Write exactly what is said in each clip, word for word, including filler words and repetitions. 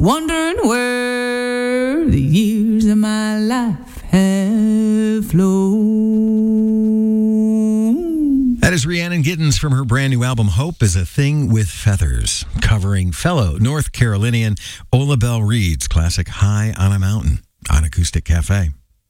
wondering where the years of my life have flown. That is Rhiannon Giddens from her brand new album, Hope is a Thing with Feathers, covering fellow North Carolinian Ola Belle Reed's classic High on a Mountain on Acoustic Cafe.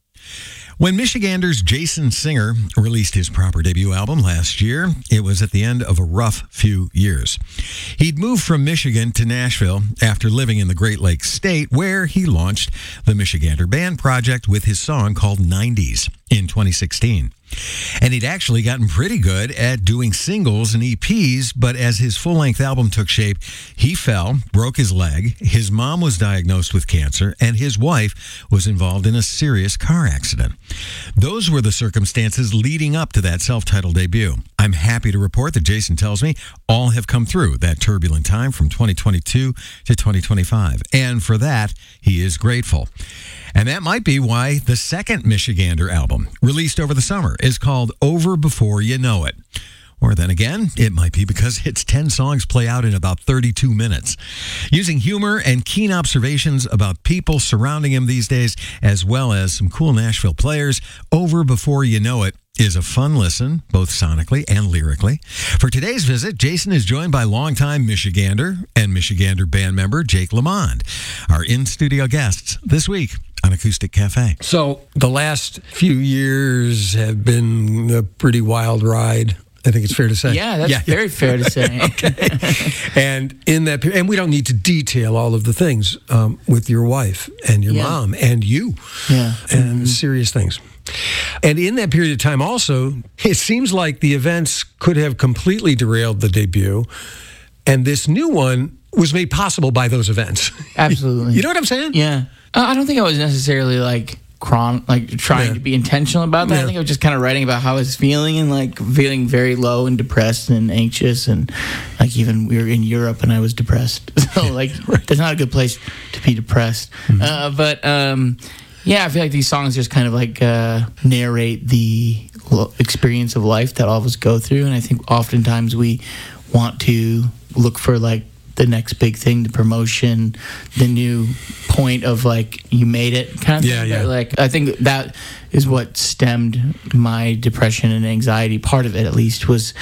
When Michiganders Jason Singer released his proper debut album last year, it was at the end of a rough few years. He'd moved from Michigan to Nashville after living in the Great Lakes State, where he launched the Michigander Band Project with his song called nineties in twenty sixteen. And he'd actually gotten pretty good at doing singles and E Ps, but as his full-length album took shape, he fell, broke his leg, his mom was diagnosed with cancer, and his wife was involved in a serious car accident. Those were the circumstances leading up to that self-titled debut. I'm happy to report that Jason tells me all have come through that turbulent time from twenty twenty-two to twenty twenty-five, and for that, he is grateful. And that might be why the second Michigander album, released over the summer, is called Over Before You Know It. Or then again, it might be because its ten songs play out in about thirty-two minutes. Using humor and keen observations about people surrounding him these days, as well as some cool Nashville players, Over Before You Know It is a fun listen, both sonically and lyrically. For today's visit, Jason is joined by longtime Michigander and Michigander band member Jake Lamond, our in-studio guests this week on Acoustic Cafe. So the last few years have been a pretty wild ride. I think it's fair to say. Yeah, that's yeah. very fair to say. Okay. And in that period, and we don't need to detail all of the things um, with your wife and your yeah. mom and you, yeah, and mm-hmm. serious things. And in that period of time also, it seems like the events could have completely derailed the debut, and this new one was made possible by those events. Absolutely. You know what I'm saying? Yeah. I don't think I was necessarily like chron like trying yeah. to be intentional about that. Yeah. I think I was just kind of writing about how I was feeling and like feeling very low and depressed and anxious, and like even we were in Europe and I was depressed. So like right. There's not a good place to be depressed. Mm-hmm. Uh, but um, yeah, I feel like these songs just kind of like uh, narrate the experience of life that all of us go through, and I think oftentimes we want to look for like the next big thing, the promotion, the new point of like you made it kind of yeah, thing. Yeah. But like I think that is what stemmed my depression and anxiety. Part of it, at least, was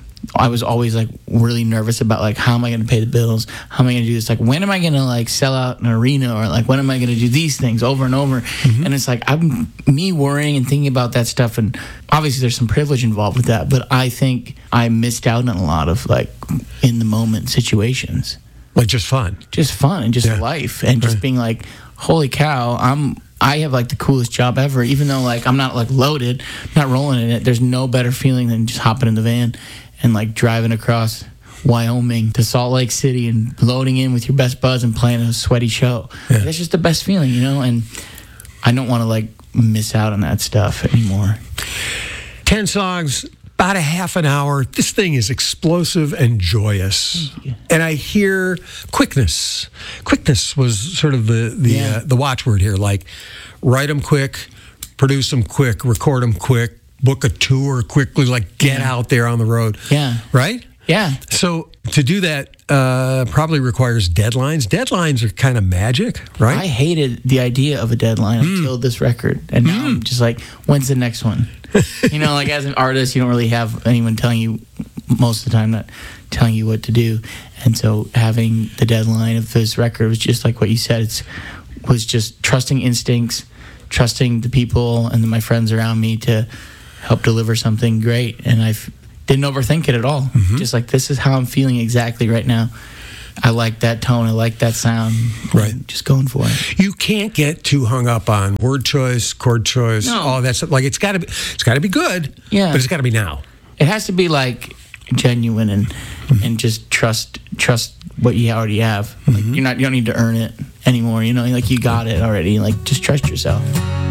I was always like really nervous about like how am I going to pay the bills? How am I going to do this? Like when am I going to like sell out an arena, or like when am I going to do these things over and over? Mm-hmm. And it's like I'm me worrying and thinking about that stuff, and obviously there's some privilege involved with that, but I think I missed out on a lot of like in the moment situations. Like just fun. Just fun and just yeah. life and just right. being like, holy cow, I'm I have like the coolest job ever, even though like I'm not like loaded, not rolling in it. There's no better feeling than just hopping in the van and like driving across Wyoming to Salt Lake City and loading in with your best buds and playing a sweaty show. Yeah. That's just the best feeling, you know? And I don't want to like miss out on that stuff anymore. Ten songs, about a half an hour. This thing is explosive and joyous. And I hear quickness. Quickness was sort of the the, yeah. uh, the watchword here. Like, write them quick, produce them quick, record them quick, book a tour quickly, like get yeah. out there on the road. Yeah. Right? Yeah. So to do that uh, probably requires deadlines. Deadlines are kind of magic, right? I hated the idea of a deadline mm. until this record. And now mm. I'm just like, when's the next one? You know, like as an artist, you don't really have anyone telling you most of the time, not telling you what to do. And so having the deadline of this record was just like what you said. It's was just trusting instincts, trusting the people and my friends around me to help deliver something great. And I didn't overthink it at all. Mm-hmm. Just like, this is how I'm feeling exactly right now. I like that tone. I like that sound. Right. I'm just going for it. You can't get too hung up on word choice, chord choice, no. all that stuff. Like, it's got to be, it's got to be good. Yeah. But it's got to be now. It has to be like genuine and mm-hmm. and just trust trust what you already have. Mm-hmm. Like, you're not you don't need to earn it anymore. You know, like you got it already. Like, just trust yourself.